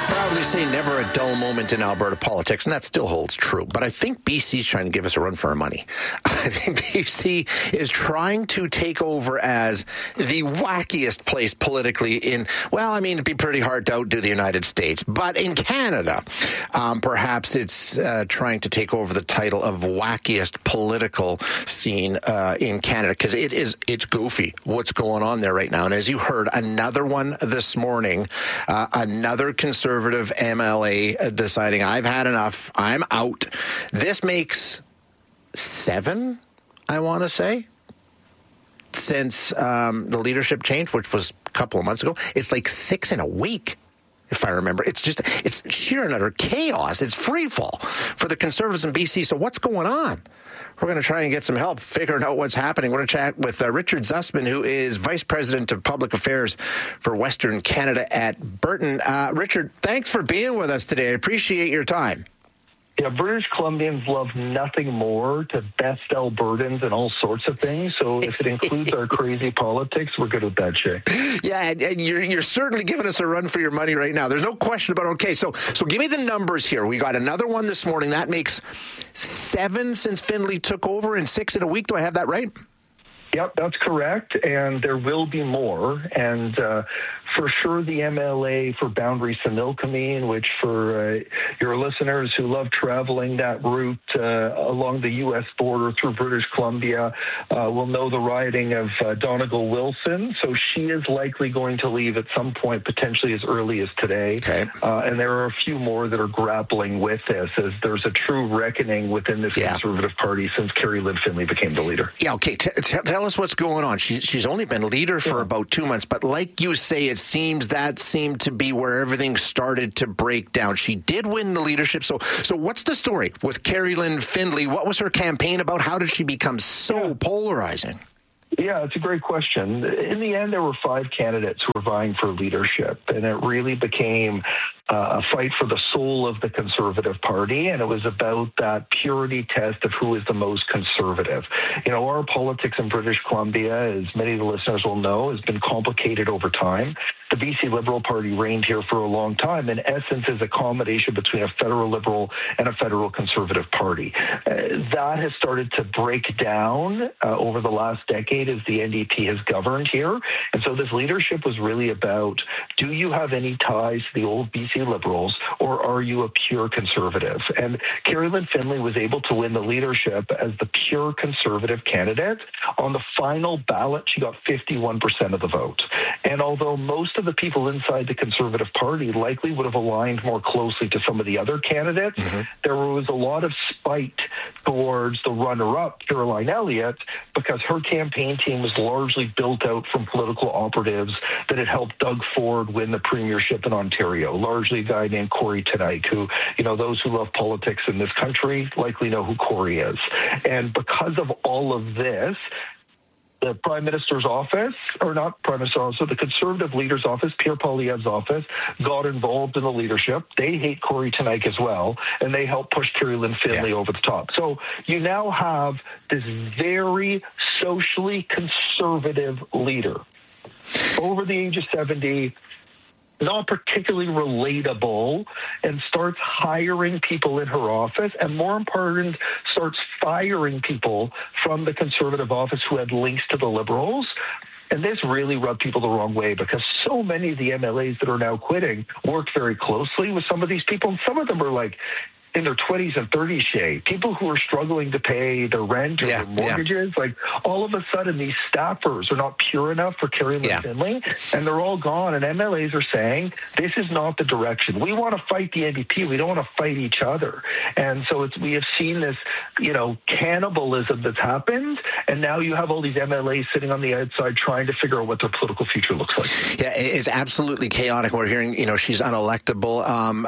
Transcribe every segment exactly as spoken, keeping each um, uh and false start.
proudly say never a dull moment in Alberta politics, and that still holds true. But I think B C is trying to give us a run for our money. I think B C is trying to take over as the wackiest place politically in, well, I mean, it'd be pretty hard to outdo the United States. But in Canada, um, perhaps it's uh, trying to take over the title of wackiest political scene uh, in Canada, because it is, it's goofy what's going on there right now. And as you heard, another one this morning, uh, another conservative M L A deciding, I've had enough, I'm out. This makes seven, I want to say, since um, the leadership change, which was a couple of months ago. It's like six in a week, if I remember. It's just, it's sheer and utter chaos. It's free fall for the Conservatives in B C. So what's going on? We're going to try and get some help figuring out what's happening. We're going to chat with uh, Richard Zussman, who is Vice President of Public Affairs for Western Canada at Burton. Uh, Richard, thanks for being with us today. I appreciate your time. Yeah, British Columbians love nothing more to best Albertans and all sorts of things. So if it includes our crazy politics, we're good with that shit. Yeah, and, and you're, you're certainly giving us a run for your money right now. There's no question about it. Okay, so so give me the numbers here. We got another one this morning. That makes seven since Findlay took over and six in a week. Do I have that right? Yep, that's correct, and there will be more. And uh, for sure, the M L A for Boundary Similkameen, which for uh, your listeners who love traveling that route uh, along the U S border through British Columbia, uh, will know the riding of uh, Donegal Wilson. So she is likely going to leave at some point, potentially as early as today. Okay. Uh, and there are a few more that are grappling with this, as there's a true reckoning within this yeah. Conservative Party since Kerry Lynn Findlay became the leader. Yeah, okay. T- t- tell us what's going on. She, she's only been leader for yeah. about two months, but like you say, it seems that seemed to be where everything started to break down. She did win the leadership. So so what's the story with Kerry Lynn Findlay? What was her campaign about? How did she become so yeah. polarizing? Yeah, it's a great question. In the end, there were five candidates who were vying for leadership, and it really became uh, a fight for the soul of the Conservative Party, and it was about that purity test of who is the most conservative. You know, our politics in British Columbia, as many of the listeners will know, has been complicated over time. The B C Liberal Party reigned here for a long time. In essence, is a combination between a federal Liberal and a federal Conservative Party. Uh, that has started to break down uh, over the last decade as the N D P has governed here. And so this leadership was really about, do you have any ties to the old B C Liberals, or are you a pure Conservative? And Kerry Lynn Findlay was able to win the leadership as the pure Conservative candidate. On the final ballot, she got fifty-one percent of the vote. And although most of the people inside the Conservative Party likely would have aligned more closely to some of the other candidates, mm-hmm. there was a lot of spite towards the runner-up, Caroline Elliott, because her campaign team was largely built out from political operatives that had helped Doug Ford win the premiership in Ontario, largely a guy named Corey Teneycke, who, you know, those who love politics in this country likely know who Corey is. And because of all of this, the Prime Minister's office, or not Prime Minister's office, so the Conservative Leader's office, Pierre Poilievre's office, got involved in the leadership. They hate Corey Teneycke as well, and they helped push Kerry Lynn Findlay yeah. over the top. So you now have this very socially conservative leader, over the age of seventy, not particularly relatable, and starts hiring people in her office, and more important, starts firing people from the Conservative office who had links to the Liberals. And this really rubbed people the wrong way, because so many of the M L As that are now quitting worked very closely with some of these people, and some of them are like in their twenties and thirties, Shay, people who are struggling to pay their rent or yeah, their mortgages. Yeah. Like, all of a sudden, these staffers are not pure enough for Kerry Lynn yeah. Findlay, and they're all gone. And M L As are saying, this is not the direction. We want to fight the N D P. We don't want to fight each other. And so it's, we have seen this, you know, cannibalism that's happened, and now you have all these M L As sitting on the outside trying to figure out what their political future looks like. Yeah, it's absolutely chaotic. We're hearing, you know, she's unelectable. Um,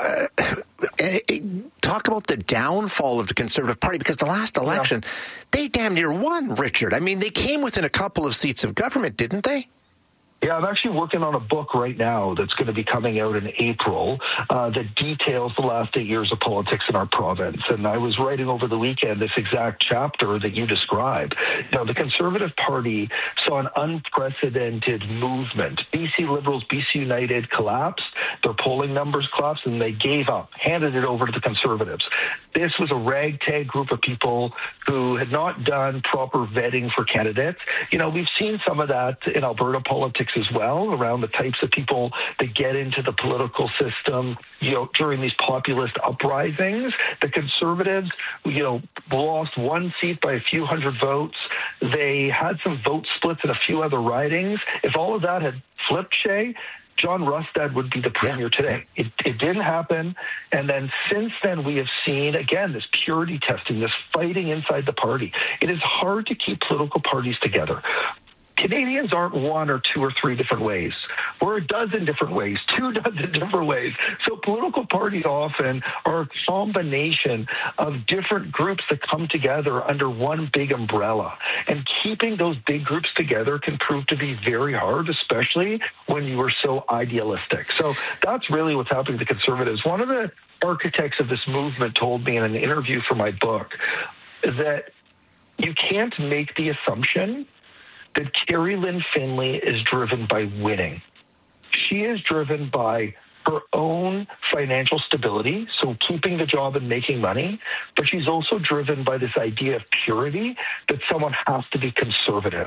talk about the downfall of the Conservative Party, because the last election, yeah. they damn near won, Richard. I mean, they came within a couple of seats of government, didn't they? Yeah, I'm actually working on a book right now that's going to be coming out in April uh, that details the last eight years of politics in our province. And I was writing over the weekend this exact chapter that you described. You know, the Conservative Party saw an unprecedented movement. B C Liberals, B C United collapsed. their polling numbers collapsed, and they gave up, handed it over to the Conservatives. This was a ragtag group of people who had not done proper vetting for candidates. You know, we've seen some of that in Alberta politics as well, around the types of people that get into the political system, you know, during these populist uprisings. The Conservatives, you know, lost one seat by a few hundred votes. They had some vote splits in a few other ridings. If all of that had flipped, Shay, John Rustad would be the premier yeah. today. It, it didn't happen. And then since then, we have seen, again, this purity testing, this fighting inside the party. It is hard to keep political parties together. Canadians aren't one or two or three different ways. We're a dozen different ways, two dozen different ways. So political parties often are a combination of different groups that come together under one big umbrella. And keeping those big groups together can prove to be very hard, especially when you are so idealistic. So that's really what's happening to Conservatives. One of the architects of this movement told me in an interview for my book that you can't make the assumption that Kerry Lynn Finley is driven by winning. She is driven by her own financial stability, so keeping the job and making money, but she's also driven by this idea of purity, that someone has to be conservative.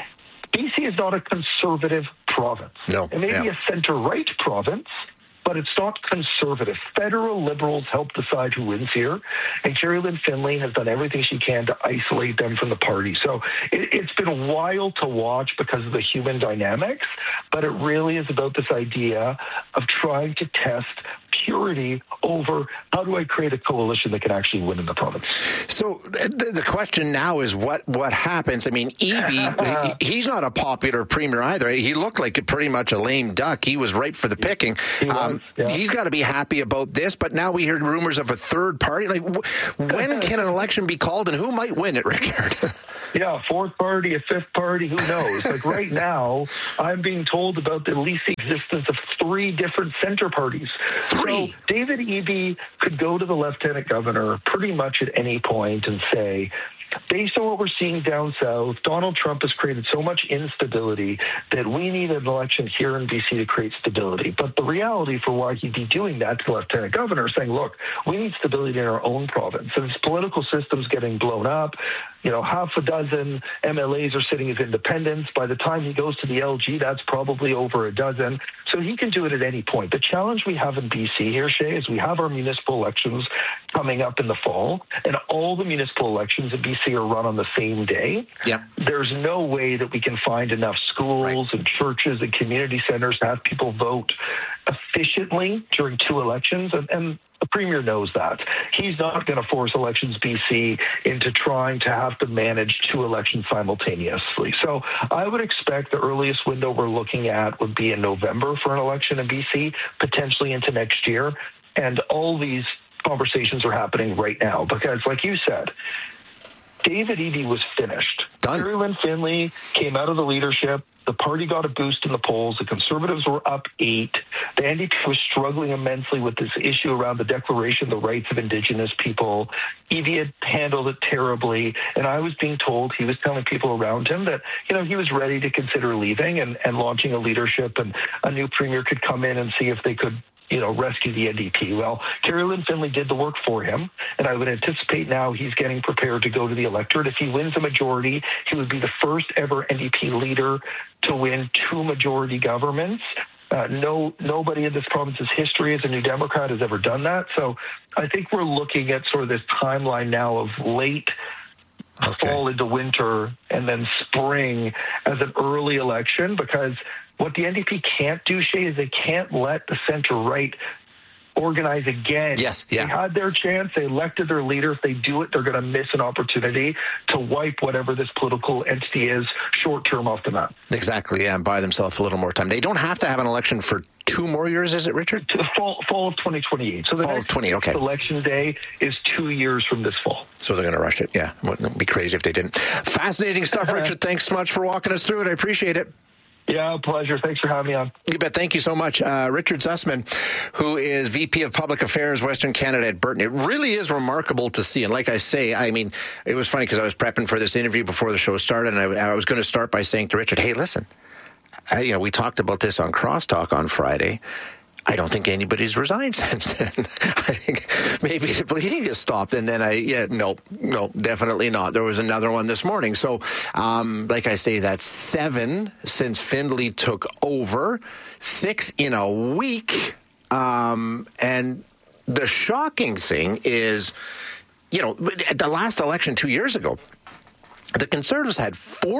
B C is not a conservative province. No, it may yeah. be a center-right province, but it's not conservative. Federal Liberals help decide who wins here, and Kerry Lynn Finley has done everything she can to isolate them from the party. So it, it's been wild to watch because of the human dynamics, but it really is about this idea of trying to test purity over how do I create a coalition that can actually win in the province. So the, the question now is what what happens? I mean, Eby, he's not a popular premier either. He looked like pretty much a lame duck. He was ripe for the picking. He was, um, yeah. He's got to be happy about this, but now we hear rumors of a third party. Like, when can an election be called and who might win it, Richard? Yeah, fourth party, a fifth party, who knows? Like right now, I'm being told about the at least the existence of three different center parties. Three. So David Eby could go to the lieutenant governor pretty much at any point and say, based on what we're seeing down south, Donald Trump has created so much instability that we need an election here in B C to create stability. But the reality for why he'd be doing that to the lieutenant governor is saying, look, we need stability in our own province. And this political system's getting blown up. You know, half a dozen M L As are sitting as independents. By the time he goes to the L G, that's probably over a dozen. So he can do it at any point. The challenge we have in B C here, Shay, is we have our municipal elections coming up in the fall, and all the municipal elections in B C are run on the same day. Yep. There's no way that we can find enough schools right. and churches and community centers to have people vote efficiently during two elections, and, and the Premier knows that. He's not going to force Elections B C into trying to have to manage two elections simultaneously. So I would expect the earliest window we're looking at would be in November for an election in B C, potentially into next year. And all these conversations are happening right now because, like you said, David Eby was finished. Done. Kerry Lynn Finley came out of the leadership. The party got a boost in the polls. The Conservatives were up eight. The N D P was struggling immensely with this issue around the Declaration of the Rights of Indigenous People. Eby had handled it terribly, and I was being told, he was telling people around him that, you know, he was ready to consider leaving and, and launching a leadership, and a new premier could come in and see if they could, you know, rescue the N D P. Well, Kerry Lynn Finley did the work for him, and I would anticipate now he's getting prepared to go to the electorate. If he wins a majority, he would be the first ever N D P leader to win two majority governments. Uh, no, nobody in this province's history as a New Democrat has ever done that. So I think we're looking at sort of this timeline now of late okay. fall into winter and then spring as an early election, because what the N D P can't do, Shay, is they can't let the center-right organize again. Yes, yeah. They had their chance. They elected their leader. If they do it, they're going to miss an opportunity to wipe whatever this political entity is short-term off the map. Exactly, yeah, and buy themselves a little more time. They don't have to have an election for two more years, is it, Richard? To the fall, fall of twenty twenty-eight. So the fall next of twenty, okay. election day is two years from this fall. So they're going to rush it, yeah. It would be crazy if they didn't. Fascinating stuff, Richard. Thanks so much for walking us through it. I appreciate it. Yeah, pleasure. Thanks for having me on. You bet. Thank you so much. Uh, Richard Zussman, who is V P of Public Affairs, Western Canada at Burton. It really is remarkable to see. And like I say, I mean, it was funny because I was prepping for this interview before the show started, and I, I was going to start by saying to Richard, hey, listen, I, you know, we talked about this on Crosstalk on Friday. I don't think anybody's resigned since then. I think maybe the bleeding has stopped, and then I, yeah, no, no, definitely not. There was another one this morning. So, um, like I say, that's seven since Findlay took over, six in a week. Um, and the shocking thing is, you know, at the last election two years ago, the Conservatives had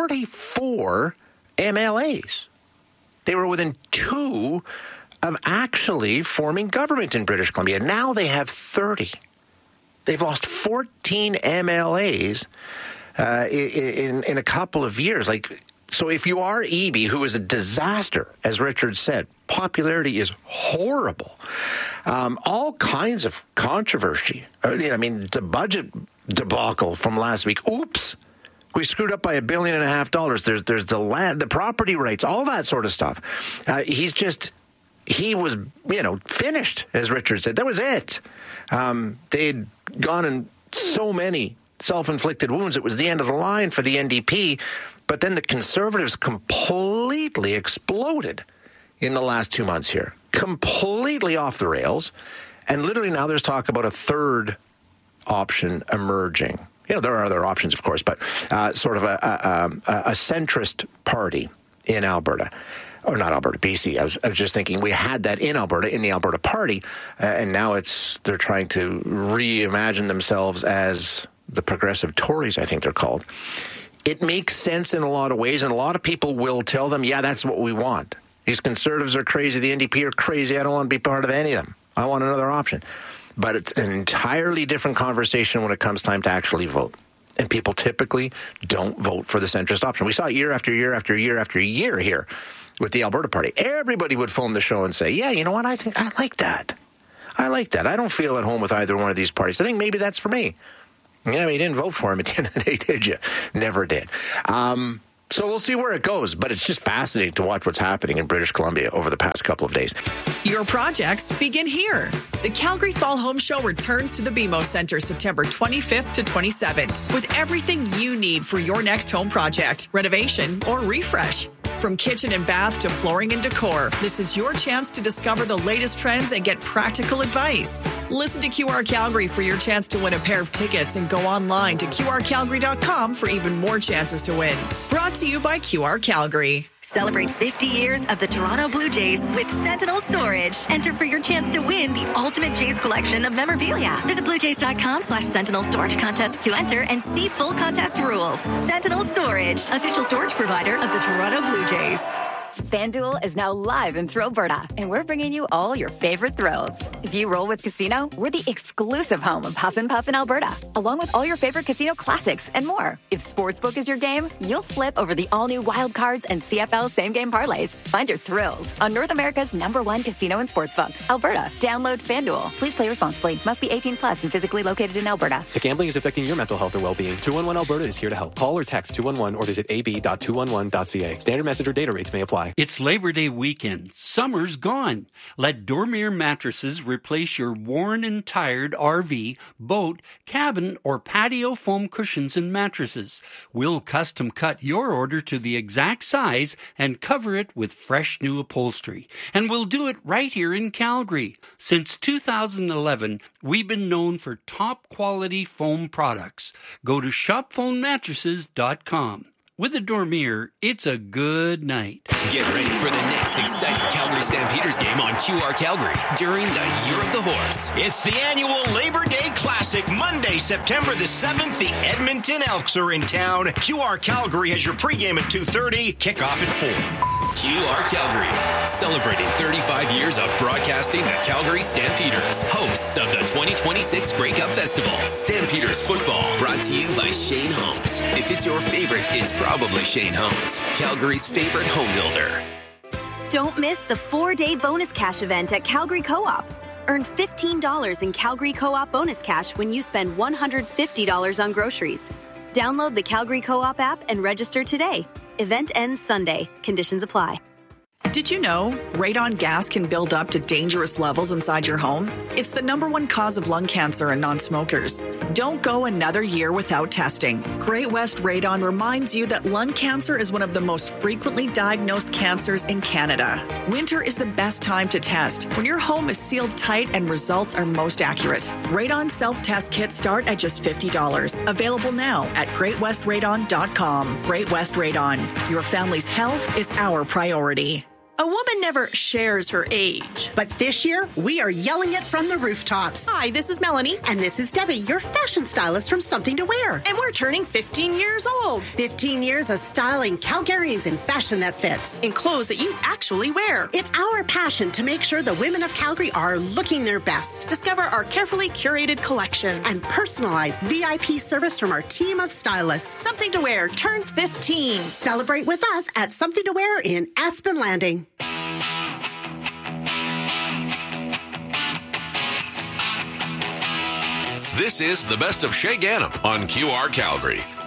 forty-four M L As. They were within two of actually forming government in British Columbia. Now they have thirty. They've lost fourteen M L As uh, in, in a couple of years. Like, so if you are Eby, who is a disaster, as Richard said, popularity is horrible. Um, all kinds of controversy. I mean, the budget debacle from last week. Oops. We screwed up by a billion and a half dollars. There's there's the land, the property rights, all that sort of stuff. Uh, he's just, he was, you know, finished, as Richard said. That was it. Um, they'd gone in so many self-inflicted wounds. It was the end of the line for the N D P. But then the Conservatives completely exploded in the last two months here. Completely off the rails. And literally now there's talk about a third option emerging. You know, there are other options, of course, but uh, sort of a, a, a, a centrist party in Alberta. Or not Alberta, B C. I was, I was just thinking we had that in Alberta, in the Alberta Party, uh, and now it's they're trying to reimagine themselves as the progressive Tories, I think they're called. It makes sense in a lot of ways, and a lot of people will tell them, yeah, that's what we want. These Conservatives are crazy, the N D P are crazy, I don't want to be part of any of them. I want another option. But it's an entirely different conversation when it comes time to actually vote. And people typically don't vote for the centrist option. We saw it year after year after year after year here with the Alberta Party. Everybody would phone the show and say, yeah, you know what, I think I like that. I like that. I don't feel at home with either one of these parties. I think maybe that's for me. Yeah, but you didn't vote for him at the end of the day, did you? Never did. Um, so we'll see where it goes. But it's just fascinating to watch what's happening in British Columbia over the past couple of days. Your projects begin here. The Calgary Fall Home Show returns to the B M O Centre September twenty-fifth to twenty-seventh with everything you need for your next home project, renovation, or refresh. From kitchen and bath to flooring and decor, this is your chance to discover the latest trends and get practical advice. Listen to Q R Calgary for your chance to win a pair of tickets and go online to Q R calgary dot com for even more chances to win. Brought to you by Q R Calgary. Celebrate fifty years of the Toronto Blue Jays with Sentinel Storage. Enter for your chance to win the ultimate Jays collection of memorabilia. Visit bluejays.com slash Sentinel Storage Contest to enter and see full contest rules. Sentinel Storage, official storage provider of the Toronto Blue Jays. FanDuel is now live in Thrillberta, and we're bringing you all your favorite thrills. If you roll with Casino, we're the exclusive home of Huff and Puff in Alberta, along with all your favorite casino classics and more. If Sportsbook is your game, you'll flip over the all-new Wild Cards and C F L same-game parlays. Find your thrills on North America's number one casino and sportsbook, Alberta. Download FanDuel. Please play responsibly. Must be eighteen plus and physically located in Alberta. If gambling is affecting your mental health or well-being, two one one Alberta is here to help. Call or text two one one or visit a b dot two one one dot c a. Standard message or data rates may apply. It's Labor Day weekend. Summer's gone. Let Dormier Mattresses replace your worn and tired R V, boat, cabin, or patio foam cushions and mattresses. We'll custom cut your order to the exact size and cover it with fresh new upholstery. And we'll do it right here in Calgary. Since two thousand eleven, we've been known for top quality foam products. Go to shop foam mattresses dot com. With a Dormier, it's a good night. Get ready for the next exciting Calgary Stampeders game on Q R Calgary during the Year of the Horse. It's the annual Labor Day Classic, Monday, September the seventh. The Edmonton Elks are in town. Q R Calgary has your pregame at two thirty, kickoff at four. Q R Calgary, celebrating thirty-five years of broadcasting the Calgary Stampeders, hosts of the twenty twenty-six Grey Cup Festival. Stampeders football, brought to you by Shane Homes. If it's your favorite, it's probably Shane Homes, Calgary's favorite home builder. Don't miss the four-day bonus cash event at Calgary Co-op. Earn fifteen dollars in Calgary Co-op bonus cash when you spend one hundred fifty dollars on groceries. Download the Calgary Co-op app and register today. Event ends Sunday. Conditions apply. Did you know radon gas can build up to dangerous levels inside your home? It's the number one cause of lung cancer in non-smokers. Don't go another year without testing. Great West Radon reminds you that lung cancer is one of the most frequently diagnosed cancers in Canada. Winter is the best time to test, when your home is sealed tight and results are most accurate. Radon self-test kits start at just fifty dollars. Available now at great west radon dot com. Great West Radon. Your family's health is our priority. A woman never shares her age. But this year, we are yelling it from the rooftops. Hi, this is Melanie. And this is Debbie, your fashion stylist from Something to Wear. And we're turning fifteen years old. fifteen years of styling Calgarians in fashion that fits. In clothes that you actually wear. It's our passion to make sure the women of Calgary are looking their best. Discover our carefully curated collections. And personalized V I P service from our team of stylists. Something to Wear turns fifteen. Celebrate with us at Something to Wear in Aspen Landing. This is the best of Shay Gannam on Q R Calgary.